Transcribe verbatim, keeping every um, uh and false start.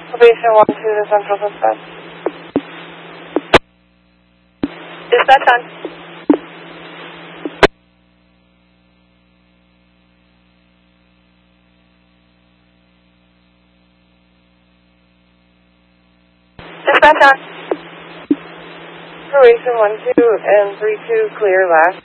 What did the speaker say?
Probation one to the Central Dispatch. Dispatch on. Dispatch on. Probation one two and three two clear last.